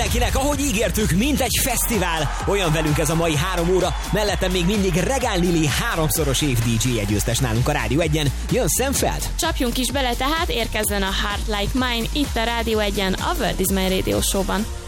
mindenkinek, ahogy ígértük, mint egy fesztivál. Olyan velünk ez a mai 3 óra, mellettem még mindig Regál Lili 3-szoros év DJ győztes nálunk a Rádió 1-en. Jön Sam Feld. Csapjunk is bele tehát, érkezzen a Heart Like Mine itt a Rádió 1-en, a World is My Radio Show-ban.